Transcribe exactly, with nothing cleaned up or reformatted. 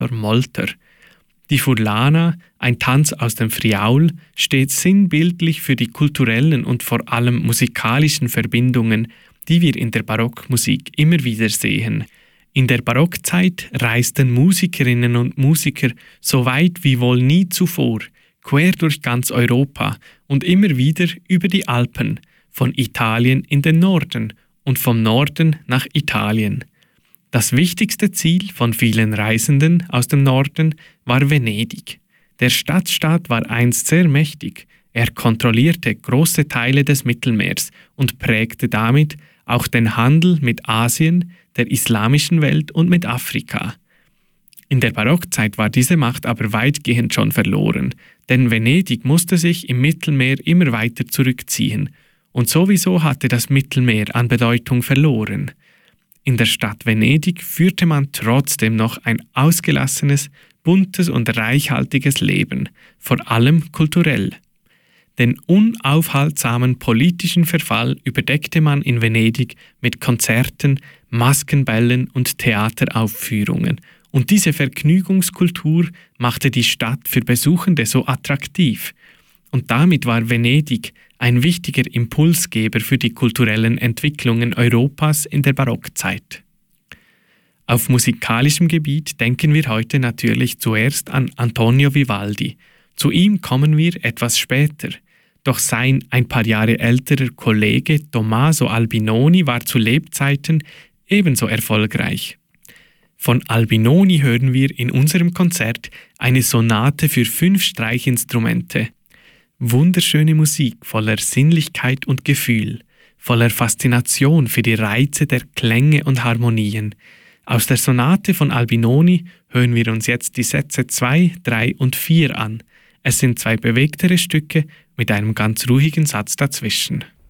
Molter. Die Furlana, ein Tanz aus dem Friaul, steht sinnbildlich für die kulturellen und vor allem musikalischen Verbindungen, die wir in der Barockmusik immer wieder sehen. In der Barockzeit reisten Musikerinnen und Musiker so weit wie wohl nie zuvor, quer durch ganz Europa und immer wieder über die Alpen, von Italien in den Norden und vom Norden nach Italien. Das wichtigste Ziel von vielen Reisenden aus dem Norden war Venedig. Der Stadtstaat war einst sehr mächtig, er kontrollierte große Teile des Mittelmeers und prägte damit auch den Handel mit Asien, der islamischen Welt und mit Afrika. In der Barockzeit war diese Macht aber weitgehend schon verloren, denn Venedig musste sich im Mittelmeer immer weiter zurückziehen und sowieso hatte das Mittelmeer an Bedeutung verloren. In der Stadt Venedig führte man trotzdem noch ein ausgelassenes, buntes und reichhaltiges Leben, vor allem kulturell. Den unaufhaltsamen politischen Verfall überdeckte man in Venedig mit Konzerten, Maskenbällen und Theateraufführungen. Und diese Vergnügungskultur machte die Stadt für Besuchende so attraktiv. Und damit war Venedig ein wichtiger Impulsgeber für die kulturellen Entwicklungen Europas in der Barockzeit. Auf musikalischem Gebiet denken wir heute natürlich zuerst an Antonio Vivaldi. Zu ihm kommen wir etwas später. Doch sein ein paar Jahre älterer Kollege Tommaso Albinoni war zu Lebzeiten ebenso erfolgreich. Von Albinoni hören wir in unserem Konzert eine Sonate für fünf Streichinstrumente. Wunderschöne Musik voller Sinnlichkeit und Gefühl, voller Faszination für die Reize der Klänge und Harmonien. Aus der Sonate von Albinoni hören wir uns jetzt die Sätze zwei, drei und vier an. Es sind zwei bewegtere Stücke mit einem ganz ruhigen Satz dazwischen.